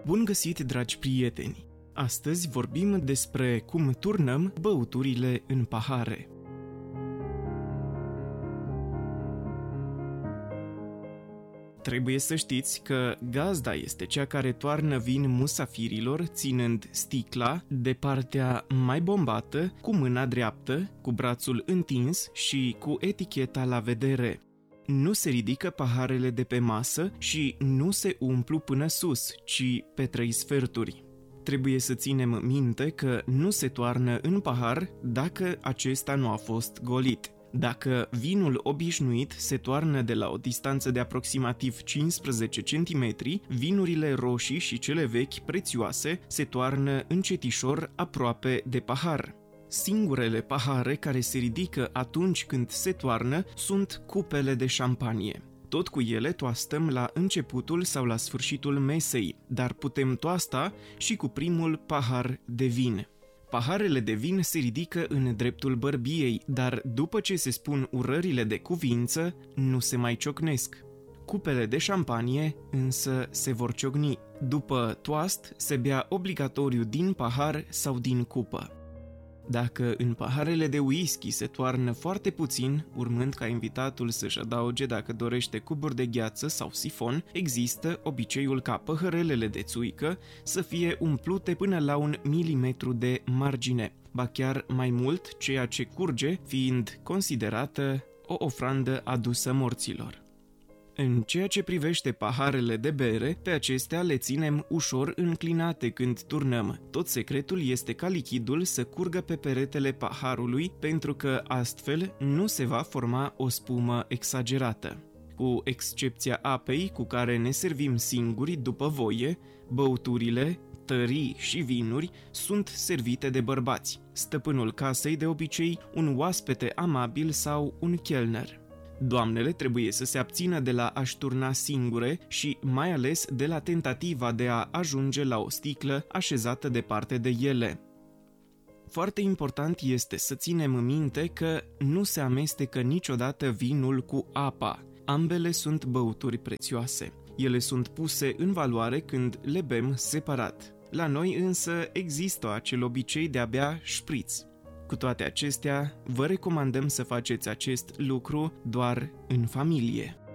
Bun găsit, dragi prieteni! Astăzi vorbim despre cum turnăm băuturile în pahare. Trebuie să știți că gazda este cea care toarnă vin musafirilor, ținând sticla de partea mai bombată, cu mâna dreaptă, cu brațul întins și cu eticheta la vedere. Nu se ridică paharele de pe masă și nu se umplu până sus, ci pe 3 sferturi. Trebuie să ținem minte că nu se toarnă în pahar dacă acesta nu a fost golit. Dacă vinul obișnuit se toarnă de la o distanță de aproximativ 15 cm, vinurile roșii și cele vechi prețioase se toarnă încetișor aproape de pahar. Singurele pahare care se ridică atunci când se toarnă sunt cupele de șampanie. Tot cu ele toastăm la începutul sau la sfârșitul mesei, dar putem toasta și cu primul pahar de vin. Paharele de vin se ridică în dreptul bărbiei, dar după ce se spun urările de cuvință, nu se mai ciocnesc. Cupele de șampanie însă se vor ciocni. După toast se bea obligatoriu din pahar sau din cupă. Dacă în paharele de whisky se toarnă foarte puțin, urmând ca invitatul să-și adauge dacă dorește cuburi de gheață sau sifon, există obiceiul ca păhărelele de țuică să fie umplute până la 1 milimetru de margine, ba chiar mai mult, ceea ce curge fiind considerată o ofrandă adusă morților. În ceea ce privește paharele de bere, pe acestea le ținem ușor înclinate când turnăm. Tot secretul este ca lichidul să curgă pe peretele paharului, pentru că astfel nu se va forma o spumă exagerată. Cu excepția apei cu care ne servim singuri după voie, băuturile, tării și vinuri sunt servite de bărbați. Stăpânul casei, de obicei, un oaspete amabil sau un chelner. Doamnele trebuie să se abțină de la a-și turna singure și mai ales de la tentativa de a ajunge la o sticlă așezată departe de ele. Foarte important este să ținem minte că nu se amestecă niciodată vinul cu apa. Ambele sunt băuturi prețioase. Ele sunt puse în valoare când le bem separat. La noi însă există acel obicei de a bea șpriț. Cu toate acestea, vă recomandăm să faceți acest lucru doar în familie.